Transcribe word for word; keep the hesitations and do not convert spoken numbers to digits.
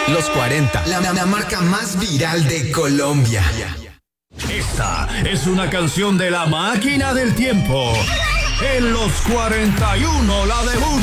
Los cuarenta, la, la marca más viral de Colombia. Esta es una canción de La Máquina del Tiempo. En los cuarenta y uno la debut.